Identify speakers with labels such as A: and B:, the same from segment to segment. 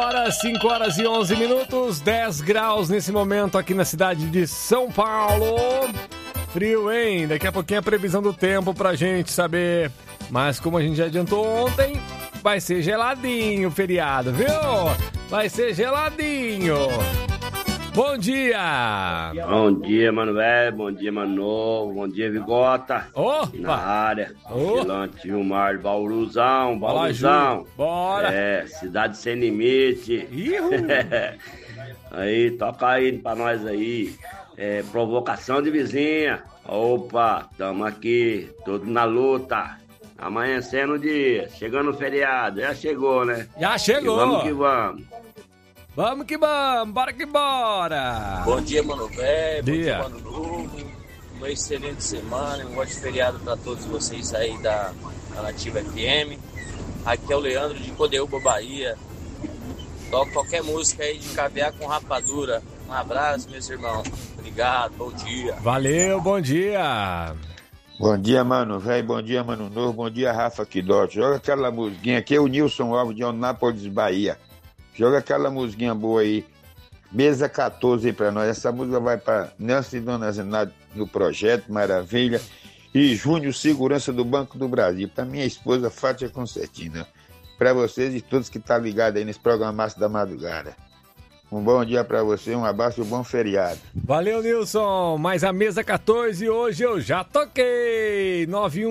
A: 5 horas e 11 minutos, 10 graus nesse momento aqui na cidade de São Paulo. Frio, hein? Daqui a pouquinho a previsão do tempo pra gente saber. Mas como a gente já adiantou ontem, vai ser geladinho o feriado, viu? Vai ser geladinho. Bom dia!
B: Bom dia, mano velho. Bom dia, mano novo. Bom dia, Vigota.
A: Opa!
B: Na área.
A: Oh.
B: Vilante Vilmar, Bauruzão.
A: Bora!
B: É, cidade sem limite. Aí, toca aí pra nós aí. É, provocação de vizinha. Opa, tamo aqui, tudo na luta. Amanhecendo o dia, chegando o feriado. Já chegou, né?
A: Já chegou!
B: E vamos que vamos.
A: Vamos que vamos, bora que bora!
C: Bom dia, mano velho, bom
A: Dia.
C: dia, mano novo. Uma excelente semana, um ótimo feriado pra todos vocês aí da Nativa FM. Aqui é o Leandro de Codeúba, Bahia. Toca qualquer música aí de caviar com rapadura. Um abraço, meus irmãos. Obrigado, bom dia.
A: Valeu, bom dia!
D: Bom dia, mano velho, bom dia, mano novo, bom dia, Rafa Quidote. Joga aquela musiquinha aqui, é o Nilson Alves de Onápolis, Bahia. Joga aquela musiquinha boa aí, Mesa 14 aí pra nós. Essa música vai pra Nelson e Dona Zenaide no Projeto, maravilha. E Júnior, segurança do Banco do Brasil. Pra minha esposa, Fátia Concertina. Pra vocês e todos que tá ligado aí nesse programaço da madrugada. Um bom dia pra você, um abraço e um bom feriado.
A: Valeu, Nilson. Mais a mesa 14 hoje eu já toquei.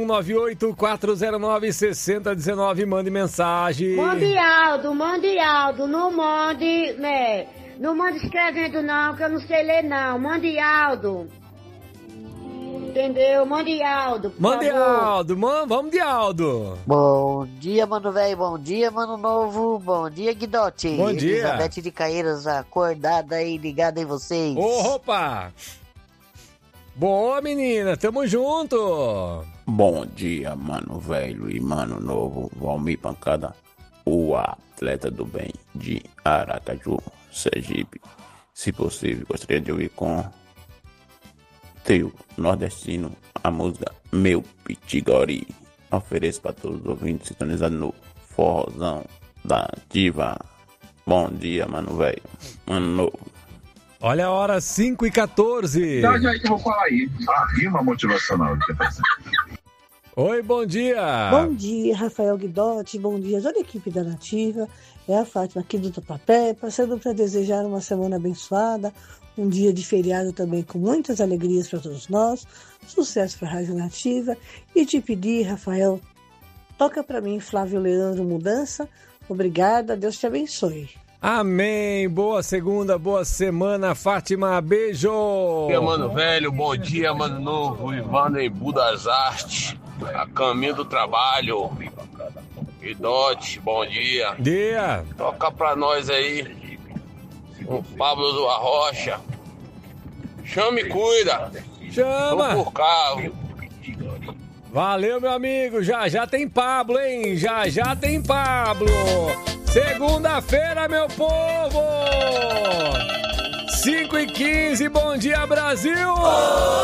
A: 9198-409-6019. Mande mensagem.
E: Mande Aldo, não mande, né? Não mande escrevendo não, que eu não sei ler não. Mande Aldo. Entendeu? Mande Aldo, por
A: Mande
E: favor.
A: Aldo, vamos de Aldo.
F: Bom dia, mano velho. Bom dia, mano novo. Bom dia, Guidote.
A: Bom dia.
F: Elizabeth de Caeiras acordada aí, ligada em vocês.
A: Opa! Boa, menina, tamo junto.
G: Bom dia, mano velho e mano novo. Valmir Pancada, o atleta do bem de Aracaju, Sergipe. Se possível, gostaria de ouvir com trio nordestino a música Meu Pitigori. Ofereço para todos os ouvintes sintonizados no forrozão da diva. Bom dia, mano velho, mano novo.
A: Olha a hora, 5h14.
H: Já que eu vou falar aí, a rima motivacional.
A: Oi, bom dia.
I: Bom dia, Rafael Guidotti. Bom dia, toda a equipe da Nativa. É a Fátima aqui do Tatuapé, passando para desejar uma semana abençoada, um dia de feriado também com muitas alegrias para todos nós, sucesso para a Rádio Nativa e te pedir, Rafael, toca para mim Flávio Leandro Mudança. Obrigada, Deus te abençoe.
A: Amém, boa segunda, boa semana, Fátima, beijo.
J: Bom dia, mano velho, bom dia, mano novo, Ivana e Budas Artes, a caminho do trabalho. Idote, bom dia.
A: Dia.
J: Toca pra nós aí o Pablo do Arrocha. Chama e cuida.
A: Chama.
J: Tô por carro.
A: Valeu, meu amigo. Já tem Pablo, hein? Já tem Pablo. Segunda-feira, meu povo. 5h15, bom dia, Brasil.